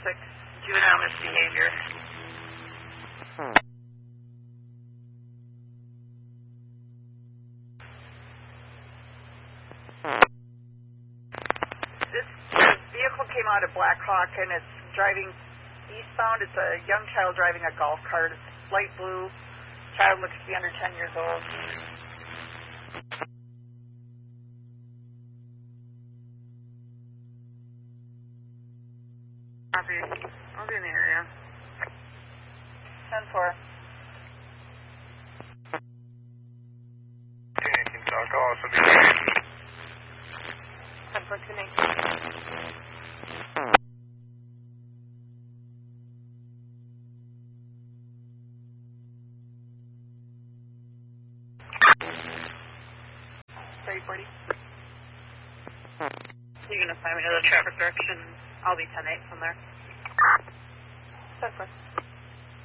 juvenile misbehavior. This vehicle came out of Black Hawk and it's driving eastbound. It's a young child driving a golf cart. It's light blue. Child looks to be under 10 years old. I'll be in the area. 10-4. Call us. 10-4, 2-9. You're going to find me another traffic direction. I'll be 10-8 from there. 10-4.